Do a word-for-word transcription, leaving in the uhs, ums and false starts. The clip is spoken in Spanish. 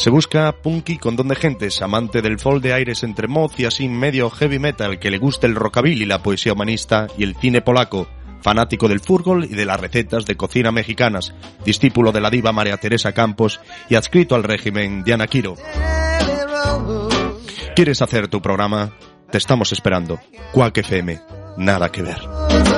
Se busca punky con don de gentes, amante del folk de aires entre mod y así medio heavy metal, que le guste el rockabilly, la poesía humanista y el cine polaco, fanático del fútbol y de las recetas de cocina mexicanas, discípulo de la diva María Teresa Campos y adscrito al régimen de Ana Quiro. ¿Quieres hacer tu programa? Te estamos esperando. Quack F M. Nada que ver.